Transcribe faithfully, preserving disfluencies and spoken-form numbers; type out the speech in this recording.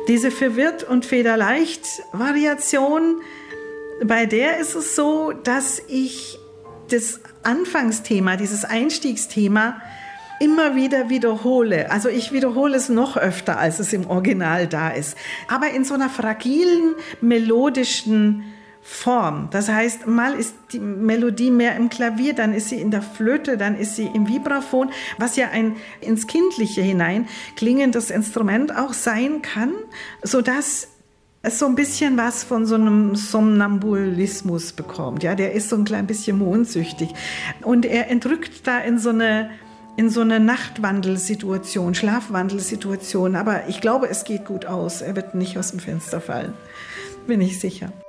Diese verwirrt und federleicht Variation, bei der ist es so, dass ich das Anfangsthema, dieses Einstiegsthema immer wieder wiederhole. Also ich wiederhole es noch öfter, als es im Original da ist. Aber in so einer fragilen, melodischen Form. Das heißt, mal ist die Melodie mehr im Klavier, dann ist sie in der Flöte, dann ist sie im Vibraphon, was ja ein ins Kindliche hinein klingendes Instrument auch sein kann, sodass es so ein bisschen was von so einem Somnambulismus bekommt. Ja, der ist so ein klein bisschen mondsüchtig. Und er entrückt da in so eine, in so eine Nachtwandelsituation, Schlafwandelsituation. Aber ich glaube, es geht gut aus. Er wird nicht aus dem Fenster fallen. Bin ich sicher.